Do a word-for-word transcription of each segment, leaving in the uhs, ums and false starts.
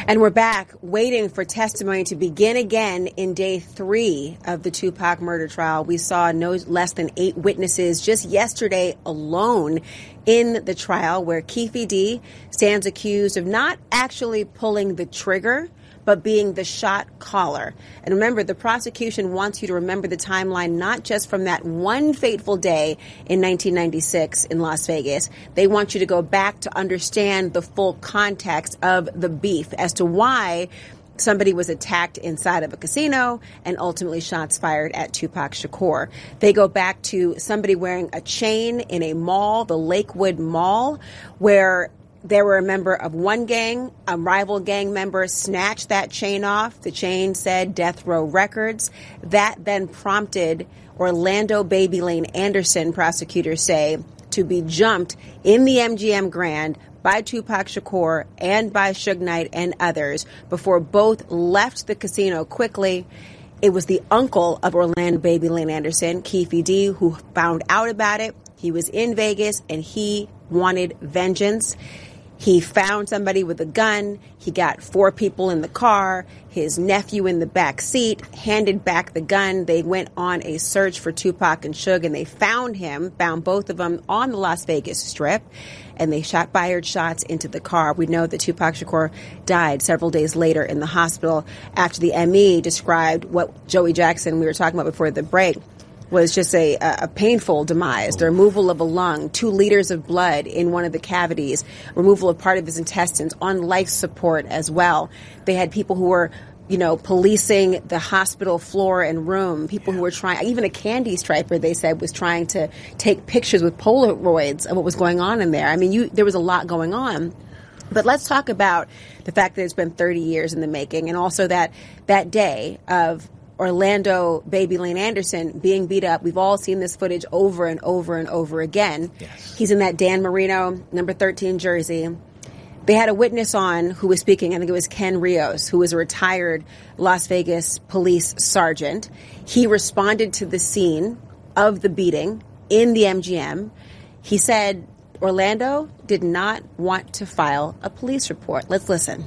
And we're back waiting for testimony to begin again in day three of the Tupac murder trial. We saw no less than eight witnesses just yesterday alone in the trial, where Keffe D stands accused of not actually pulling the trigger, but being the shot caller. And remember, the prosecution wants you to remember the timeline, not just from that one fateful day in nineteen ninety-six in Las Vegas. They want you to go back to understand the full context of the beef as to why somebody was attacked inside of a casino and ultimately shots fired at Tupac Shakur. They go back to somebody wearing a chain in a mall, the Lakewood Mall, where there were a member of one gang, a rival gang member snatched that chain off. The chain said Death Row Records. That then prompted Orlando Baby Lane Anderson, prosecutors say, to be jumped in the M G M Grand by Tupac Shakur and by Suge Knight and others before both left the casino quickly. It was the uncle of Orlando Baby Lane Anderson, Keffe D, who found out about it. He was in Vegas and he wanted vengeance. He found somebody with a gun. He got four people in the car, his nephew in the back seat, handed back the gun. They went on a search for Tupac and Suge, and they found him, found both of them on the Las Vegas Strip, and they shot fired shots into the car. We know that Tupac Shakur died several days later in the hospital after the M E described what Joey Jackson, we were talking about before the break, was just a, a painful demise. The removal of a lung, two liters of blood in one of the cavities, removal of part of his intestines, on life support as well. They had people who were, you know, policing the hospital floor and room, people who were trying, even a candy striper, they said, was trying to take pictures with Polaroids of what was going on in there. I mean, you, there was a lot going on. But let's talk about the fact that it's been thirty years in the making, and also that that day of Orlando Baby Lane Anderson being beat up. We've all seen this footage over and over and over again. Yes. He's in that Dan Marino number thirteen jersey. They had a witness on who was speaking. I think it was Ken Rios, who was a retired Las Vegas police sergeant. He responded to the scene of the beating in the M G M. He said Orlando did not want to file a police report. Let's listen.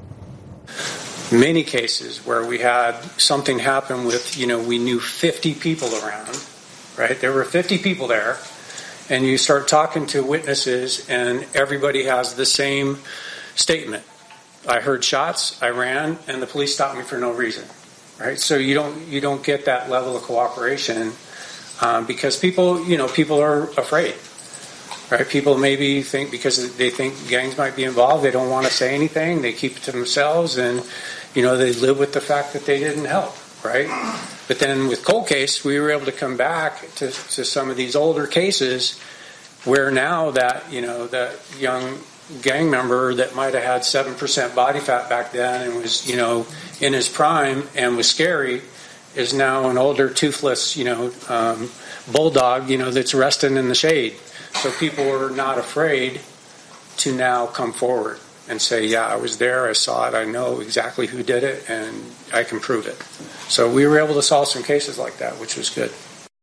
Many cases where we had something happen with, you know, we knew fifty people around, right? There were fifty people there, and you start talking to witnesses, and everybody has the same statement. I heard shots, I ran, and the police stopped me for no reason, right? So you don't you don't get that level of cooperation um, because people, you know, people are afraid, right? People maybe think because they think gangs might be involved, they don't want to say anything, they keep it to themselves, and you know, they live with the fact that they didn't help, right? But then with Cold Case, we were able to come back to, to some of these older cases where now that, you know, that young gang member that might have had seven percent body fat back then and was, you know, in his prime and was scary is now an older, toothless, you know, um, bulldog, you know, that's resting in the shade. So people are not afraid to now come forward and say, yeah, I was there, I saw it, I know exactly who did it, and I can prove it. So we were able to solve some cases like that, which was good.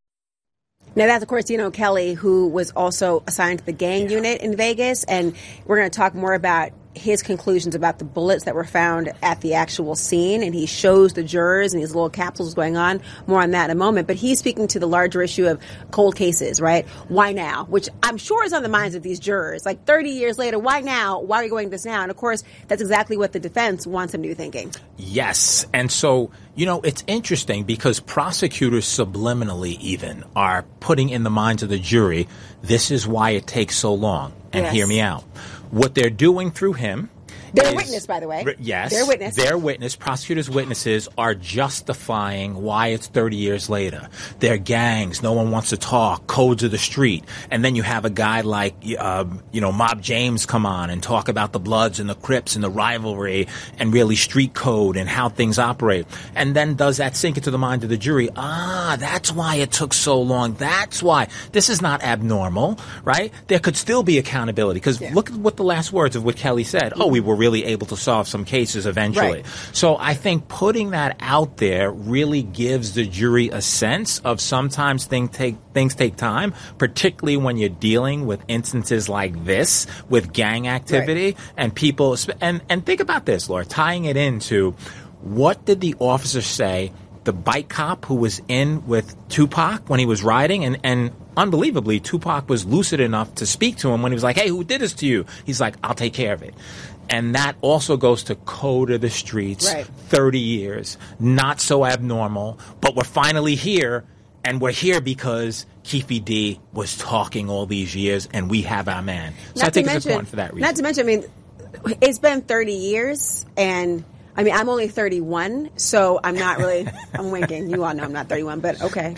Now, that's, of course, Dino Kelly, who was also assigned to the gang yeah. unit in Vegas, and we're going to talk more about his conclusions about the bullets that were found at the actual scene, and he shows the jurors and these little capsules going on. More on that in a moment. But he's speaking to the larger issue of cold cases, right? Why now? Which I'm sure is on the minds of these jurors. Like thirty years later, why now? Why are you going this now? And of course, that's exactly what the defense wants him to be thinking. Yes. And so, you know, it's interesting because prosecutors subliminally even are putting in the minds of the jury, this is why it takes so long. And yes. hear me out. What they're doing through him Their witness, by the way. Yes. Their witness. Their witness, prosecutors' witnesses, are justifying why it's thirty years later. They're gangs. No one wants to talk. Codes of the street. And then you have a guy like, uh, you know, Mob James come on and talk about the Bloods and the Crips and the rivalry and really street code and how things operate. And then does that sink into the mind of the jury? Ah, that's why it took so long. That's why. This is not abnormal, right? There could still be accountability. Because yeah. look at what the last words of what Kelly said. Oh, we were really able to solve some cases eventually. Right. So I think putting that out there really gives the jury a sense of sometimes things take things take time, particularly when you're dealing with instances like this with gang activity. Right. and people. And and think about this, Laura, tying it into what did the officer say? The bike cop who was in with Tupac when he was riding, and, and unbelievably, Tupac was lucid enough to speak to him when he was like, hey, who did this to you? He's like, I'll take care of it. And that also goes to code of the streets, right. thirty years, not so abnormal, but we're finally here, and we're here because Keefe D was talking all these years, and we have our man. So not I think mention, it's important for that reason. Not to mention, I mean, it's been thirty years, and I mean, I'm only thirty-one, so I'm not really, I'm winking. You all know I'm not thirty-one, but okay.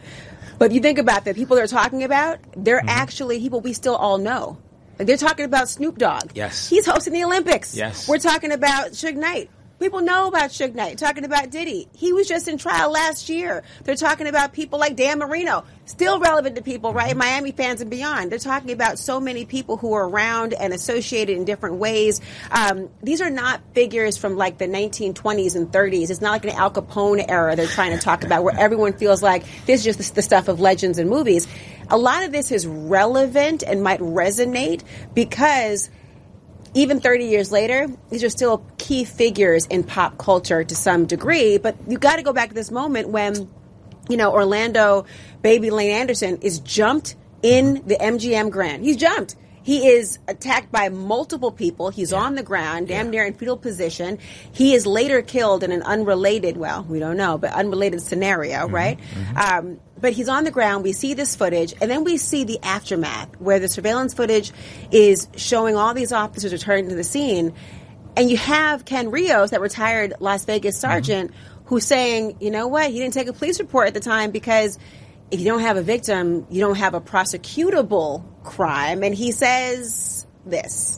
But you think about the people they're talking about, they're mm-hmm. actually people we still all know. Like they're talking about Snoop Dogg. Yes. He's hosting the Olympics. Yes. We're talking about Suge Knight. People know about Suge Knight. Talking about Diddy. He was just in trial last year. They're talking about people like Dan Marino. Still relevant to people, right? Miami fans and beyond. They're talking about so many people who are around and associated in different ways. Um, these are not figures from like the nineteen twenties and thirties. It's not like an Al Capone era they're trying to talk about where everyone feels like this is just the stuff of legends and movies. A lot of this is relevant and might resonate because even thirty years later, these are still key figures in pop culture to some degree. But you got to go back to this moment when, you know, Orlando Baby Lane Anderson is jumped in the M G M Grand. He's jumped. He is attacked by multiple people. He's yeah. on the ground, damn yeah. near in fetal position. He is later killed in an unrelated, well, we don't know, but unrelated scenario, mm-hmm. right? Mm-hmm. Um, but he's on the ground. We see this footage, and then we see the aftermath, where the surveillance footage is showing all these officers returning to the scene. And you have Ken Rios, that retired Las Vegas sergeant, mm-hmm. who's saying, you know what, he didn't take a police report at the time because if you don't have a victim, you don't have a prosecutable crime. And he says this.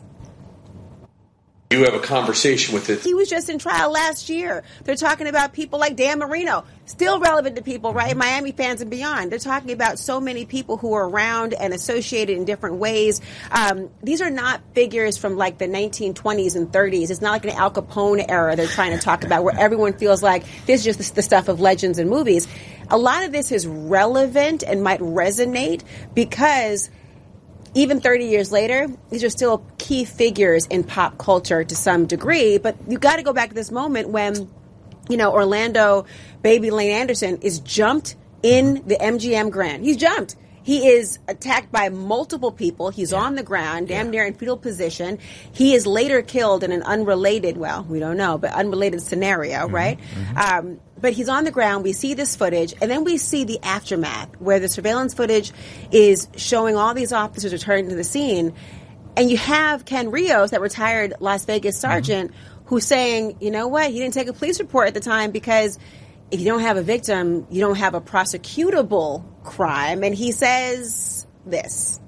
You have a conversation with it. He was just in trial last year. They're talking about people like Dan Marino. Still relevant to people, right? Miami fans and beyond. They're talking about so many people who are around and associated in different ways. Um, these are not figures from like the nineteen twenties and thirties. It's not like an Al Capone era they're trying to talk about where everyone feels like this is just the stuff of legends and movies. A lot of this is relevant and might resonate because even thirty years later, these are still key figures in pop culture to some degree. But you got to go back to this moment when, you know, Orlando Baby Lane Anderson is jumped in the M G M Grand. He's jumped. He is attacked by multiple people. He's yeah. on the ground, damn yeah. near in fetal position. He is later killed in an unrelated, well, we don't know, but unrelated scenario, mm-hmm. right? Mm-hmm. Um, but he's on the ground. We see this footage, and then we see the aftermath, where the surveillance footage is showing all these officers returning to the scene. And you have Ken Rios, that retired Las Vegas sergeant, mm-hmm. who's saying, you know what, he didn't take a police report at the time because if you don't have a victim, you don't have a prosecutable crime. And he says this.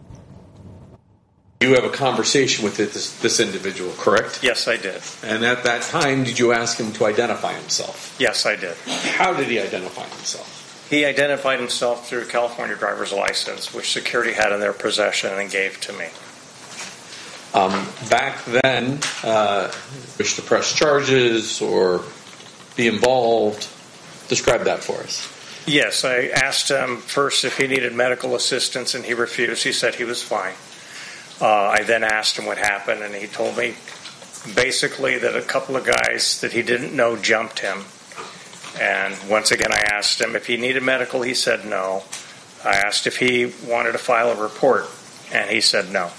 You have a conversation with this, this individual, correct? Yes, I did. And at that time, did you ask him to identify himself? Yes, I did. How did he identify himself? He identified himself through a California driver's license, which security had in their possession and gave to me. Um, back then, uh, wish to press charges or be involved? Describe that for us. Yes, I asked him first if he needed medical assistance, and he refused. He said he was fine. Uh, I then asked him what happened, and he told me basically that a couple of guys that he didn't know jumped him. And once again, I asked him if he needed medical. He said no. I asked if he wanted to file a report, and he said no.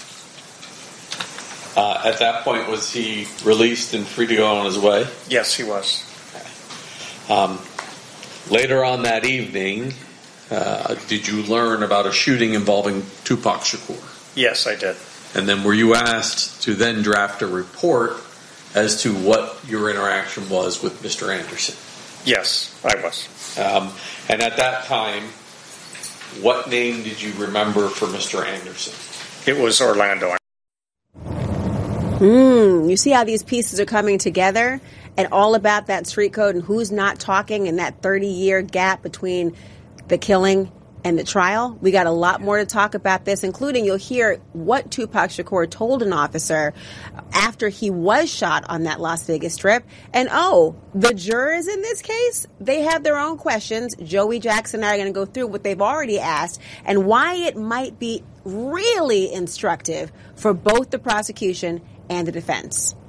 Uh, at that point, was he released and free to go on his way? Yes, he was. Okay. Um, later on that evening, uh, did you learn about a shooting involving Tupac Shakur? Yes, I did. And then were you asked to then draft a report as to what your interaction was with Mister Anderson? Yes, I was. Um, and at that time, what name did you remember for Mister Anderson? It was Orlando. Mm, you see how these pieces are coming together, and all about that street code and who's not talking, and that thirty-year gap between the killing and the trial. We got a lot more to talk about this, including you'll hear what Tupac Shakur told an officer after he was shot on that Las Vegas Strip. And oh, the jurors in this case, they have their own questions. Joey Jackson and I are going to go through what they've already asked and why it might be really instructive for both the prosecution and the defense.